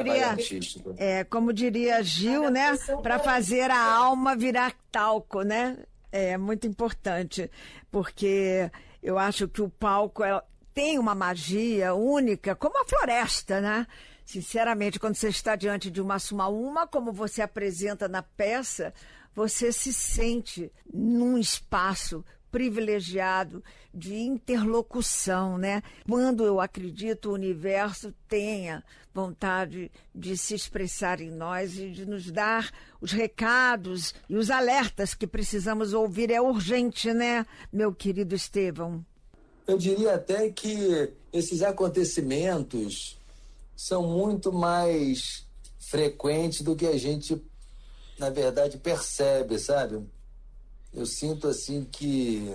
como diria Gil, né? Para fazer a alma virar talco, né? É muito importante, porque eu acho que o palco tem uma magia única, como a floresta, né? Sinceramente, quando você está diante de uma como você apresenta na peça, você se sente num espaço privilegiado de interlocução, né? Quando eu acredito o universo tenha vontade de se expressar em nós e de nos dar os recados e os alertas que precisamos ouvir. É urgente, né, meu querido Estevão? Eu diria até que esses acontecimentos são muito mais frequentes do que a gente, na verdade, percebe, sabe? Eu sinto assim que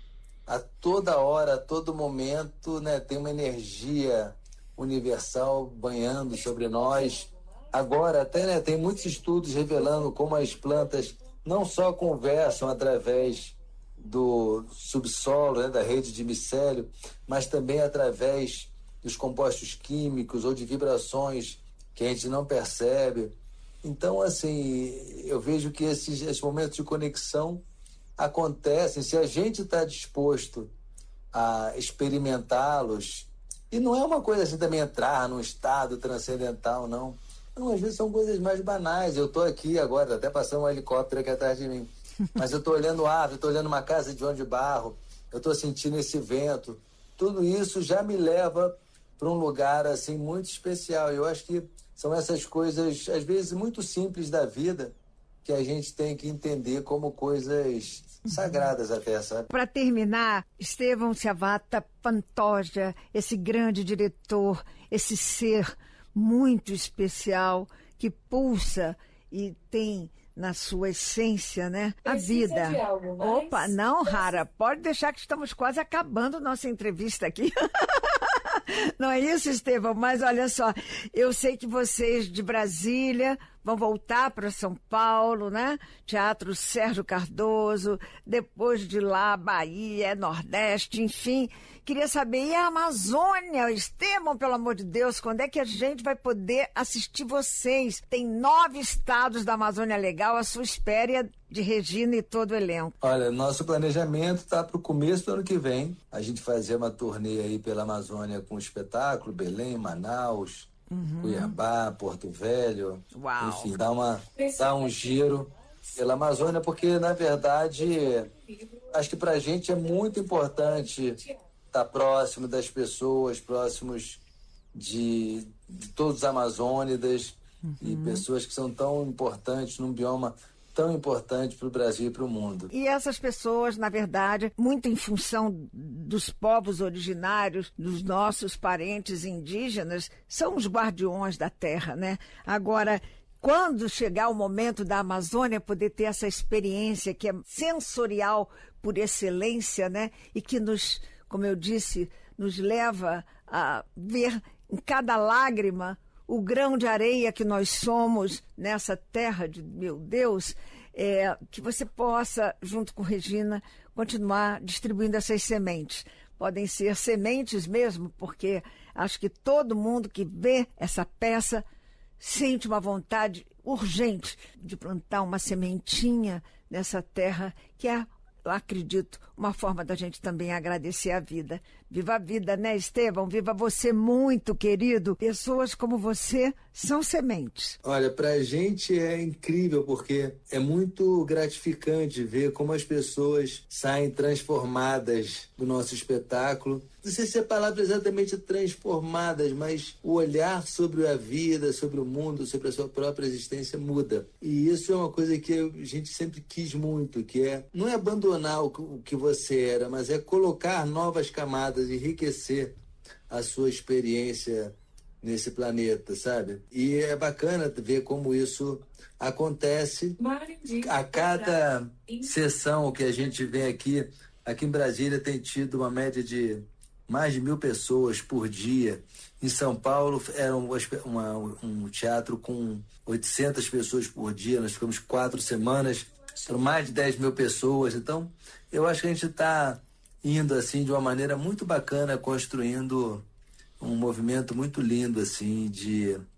a toda hora, a todo momento, né, tem uma energia universal banhando sobre nós. Agora até, né, tem muitos estudos revelando como as plantas não só conversam através do subsolo, né, da rede de micélio, mas também através dos compostos químicos ou de vibrações que a gente não percebe. Então, assim, eu vejo que esses momentos de conexão acontecem se a gente está disposto a experimentá-los. E não é uma coisa assim também entrar num estado transcendental, não. Não, às vezes são coisas mais banais. Eu estou aqui agora, até passando um helicóptero aqui atrás de mim, mas eu estou olhando árvore, estou olhando uma casa de João de Barro, eu estou sentindo esse vento. Tudo isso já me leva para um lugar assim muito especial. Eu acho que são essas coisas, às vezes, muito simples da vida, que a gente tem que entender como coisas sagradas até, sabe? Para terminar, Estevão Ciavata Pantoja, esse grande diretor, esse ser muito especial que pulsa e tem na sua essência, né, a vida. De algo mais? Opa, não, Rara, pode deixar que estamos quase acabando nossa entrevista aqui. Não é isso, Estevão? Mas olha só, eu sei que vocês de Brasília vão voltar para São Paulo, né? Teatro Sérgio Cardoso, depois de lá, Bahia, Nordeste, enfim. Queria saber, e a Amazônia? Estevão, pelo amor de Deus, quando é que a gente vai poder assistir vocês? Tem 9 estados da Amazônia Legal à sua espera, de Regina e todo o elenco. Olha, nosso planejamento está para o começo do ano que vem. A gente fazer uma turnê aí pela Amazônia com espetáculo, Belém, Manaus, Cuiabá, Porto Velho. Uau. Enfim, dar um giro pela Amazônia, porque, na verdade, acho que para a gente é muito importante estar próximo das pessoas, próximos de todos os amazônidas e pessoas que são tão importantes num bioma tão importante para o Brasil e para o mundo. E essas pessoas, na verdade, muito em função dos povos originários, dos nossos parentes indígenas, são os guardiões da terra, né? Agora, quando chegar o momento da Amazônia poder ter essa experiência que é sensorial por excelência, né? E que nos, como eu disse, nos leva a ver em cada lágrima o grão de areia que nós somos nessa terra de meu Deus, que você possa, junto com Regina, continuar distribuindo essas sementes. Podem ser sementes mesmo, porque acho que todo mundo que vê essa peça sente uma vontade urgente de plantar uma sementinha nessa terra que é, eu acredito, uma forma da gente também agradecer a vida. Viva a vida, né, Estevão? Viva você muito, querido. Pessoas como você são sementes. Olha, pra gente é incrível, porque é muito gratificante ver como as pessoas saem transformadas do nosso espetáculo. Não sei se a palavra é exatamente transformadas, mas o olhar sobre a vida, sobre o mundo, sobre a sua própria existência muda. E isso é uma coisa que a gente sempre quis muito, que não é abandonar o que você era, mas é colocar novas camadas, enriquecer a sua experiência nesse planeta, sabe? E é bacana ver como isso acontece a cada sessão que a gente vem aqui. Aqui em Brasília tem tido uma média de mais de 1.000 pessoas por dia. Em São Paulo era um teatro com 800 pessoas por dia. Nós ficamos 4 semanas, foram mais de 10.000 pessoas. Então, eu acho que a gente está indo assim de uma maneira muito bacana, construindo um movimento muito lindo assim de